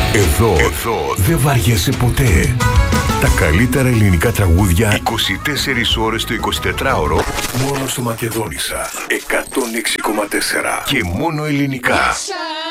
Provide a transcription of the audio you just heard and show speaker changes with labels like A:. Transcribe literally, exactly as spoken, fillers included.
A: Εδώ, εδώ δεν βαριέσαι ποτέ. Τα καλύτερα ελληνικά τραγούδια είκοσι τέσσερις ώρες το εικοσιτετράωρο μόνο στο Μακεδόνισσα εκατόν έξι κόμμα τέσσερα και μόνο ελληνικά.